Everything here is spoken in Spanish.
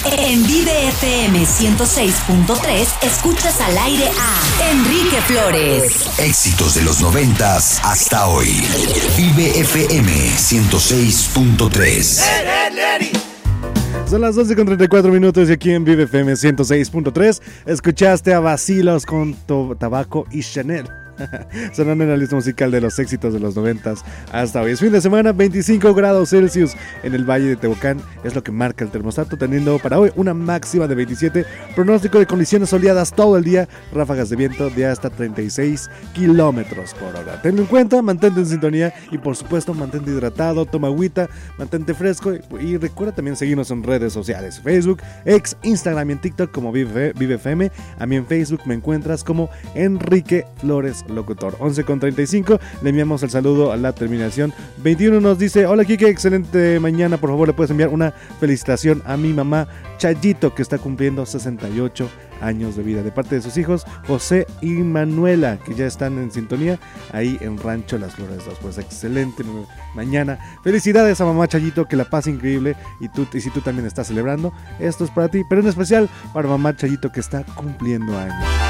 En Vive FM 106.3 escuchas al aire a Enrique Flores. Éxitos de los 90s hasta hoy. Vive FM 106.3. Son las 11:34 y aquí en Vive FM 106.3 escuchaste a Vacilos con Tabaco y Chanel. Sonando en la lista musical de los éxitos de los 90s hasta hoy. Es fin de semana, 25 grados Celsius en el Valle de Tehuacán. Es lo que marca el termostato, teniendo para hoy una máxima de 27. Pronóstico de condiciones soleadas todo el día. Ráfagas de viento de hasta 36 kilómetros por hora. Tenlo en cuenta, mantente en sintonía y por supuesto mantente hidratado, toma agüita, mantente fresco y recuerda también seguirnos en redes sociales. Facebook, X, Instagram y en TikTok como Vive FM. A mí en Facebook me encuentras como Enrique Flores Locutor. 11:35, le enviamos el saludo a la terminación 21. Nos dice: hola Kike, excelente mañana, por favor le puedes enviar una felicitación a mi mamá Chayito, que está cumpliendo 68 años de vida, de parte de sus hijos José y Manuela, que ya están en sintonía ahí en Rancho Las Flores 2. Pues excelente mañana, felicidades a mamá Chayito, que la pase increíble, y si tú también estás celebrando, esto es para ti, pero en especial para mamá Chayito, que está cumpliendo años.